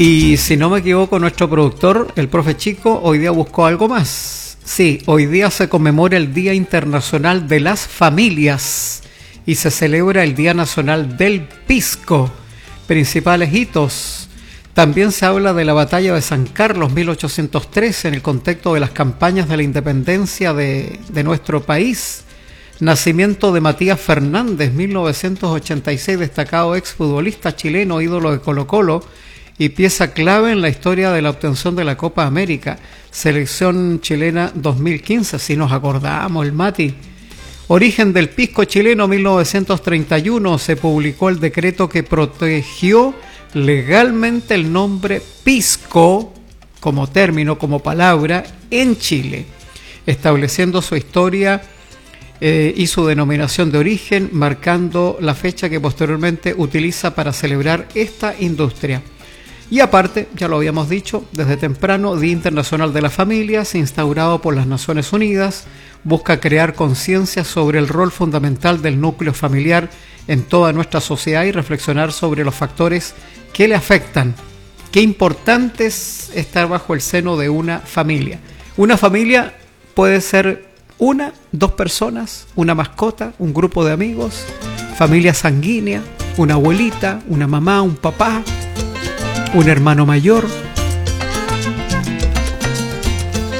Y si no me equivoco, nuestro productor, el profe Chico, hoy día buscó algo más. Sí, hoy día se conmemora el Día Internacional de las Familias y se celebra el Día Nacional del Pisco. Principales hitos. También se habla de la Batalla de San Carlos, 1813, en el contexto de las campañas de la independencia de nuestro país. Nacimiento de Matías Fernández, 1986, destacado exfutbolista chileno, ídolo de Colo-Colo y pieza clave en la historia de la obtención de la Copa América. Selección chilena 2015, si nos acordamos, el Mati. Origen del pisco chileno, 1931, se publicó el decreto que protegió legalmente el nombre pisco como término, como palabra, en Chile, estableciendo su historia y su denominación de origen, marcando la fecha que posteriormente utiliza para celebrar esta industria. Y aparte, ya lo habíamos dicho desde temprano, Día Internacional de las Familias, instaurado por las Naciones Unidas, busca crear conciencia sobre el rol fundamental del núcleo familiar en toda nuestra sociedad y reflexionar sobre los factores que le afectan. Qué importante es estar bajo el seno de una familia. Una familia puede ser una, dos personas, una mascota, un grupo de amigos, familia sanguínea, una abuelita, una mamá, un papá, un hermano mayor.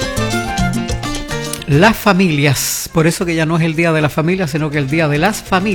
Las familias, por eso que ya no es el Día de la Familia, sino que el Día de las Familias.